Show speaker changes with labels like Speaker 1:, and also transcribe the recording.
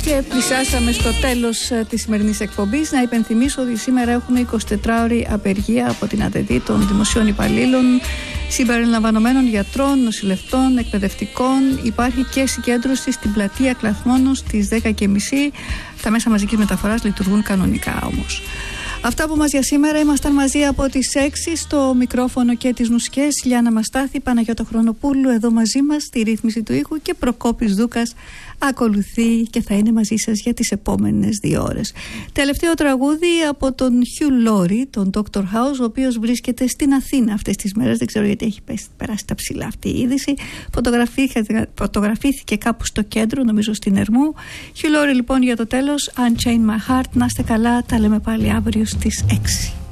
Speaker 1: Και πλησιάσαμε στο τέλος της σημερινής εκπομπής. Να υπενθυμίσω ότι σήμερα έχουμε 24ωρη απεργία από την ΑΔΔ των δημοσίων υπαλλήλων, συμπεριλαμβανομένων γιατρών, νοσηλευτών, εκπαιδευτικών. Υπάρχει και συγκέντρωση στην πλατεία Κλαθμόνος στις 10:30. Τα μέσα μαζικής μεταφοράς λειτουργούν κανονικά όμως. Αυτά από μας για σήμερα. Ήμασταν μαζί από τις 6 στο μικρόφωνο και τις μουσικές. Λιάννα Μαστάθη, Παναγιώτα Χρονοπούλου εδώ μαζί μας στη ρύθμιση του ήχου και Προκόπης Δούκας ακολουθεί και θα είναι μαζί σας για τις επόμενες 2 ώρες. Τελευταίο τραγούδι από τον Hugh Laurie, τον Dr. House, ο οποίος βρίσκεται στην Αθήνα αυτές τις μέρες. Δεν ξέρω γιατί έχει περάσει τα ψηλά αυτή η είδηση. Φωτογραφήθηκε κάπου στο κέντρο, νομίζω στην Ερμού. Hugh Laurie λοιπόν για το τέλος, Unchain My Heart. Να είστε καλά, τα λέμε πάλι αύριο στις 6.